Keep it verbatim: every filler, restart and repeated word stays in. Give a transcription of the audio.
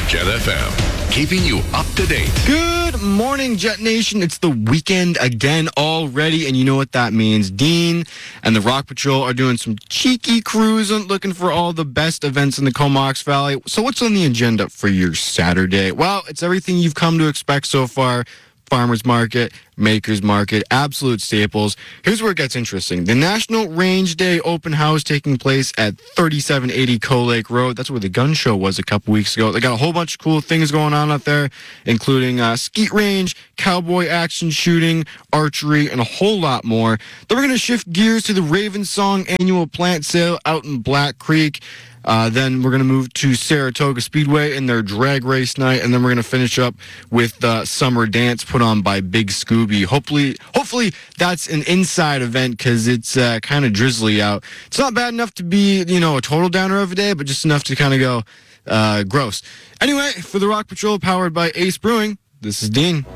Jet F M, keeping you up to date. Good morning, Jet Nation. It's the weekend again already, and you know what that means. Dean and the Rock Patrol are doing some cheeky cruising, looking for all the best events in the Comox Valley. So what's on the agenda for your Saturday? Well, it's everything you've come to expect so far. Farmers Market, Makers Market, absolute staples. Here's where it gets interesting. The National Range Day Open House taking place at thirty-seven eighty Coe Lake Road. That's where the gun show was a couple weeks ago. They got a whole bunch of cool things going on out there, including uh, skeet range, cowboy action shooting, archery, and a whole lot more. Then we're going to shift gears to the Raven Song annual plant sale out in Black Creek. Uh, then we're going to move to Saratoga Speedway in their drag race night, and then we're going to finish up with uh, Summer Dance put on by Big Scooby. Hopefully, hopefully that's an inside event because it's uh, kind of drizzly out. It's not bad enough to be, you know, a total downer of a day, but just enough to kind of go uh, gross. Anyway, for the Rock Patrol powered by Ace Brewing, this is Dean.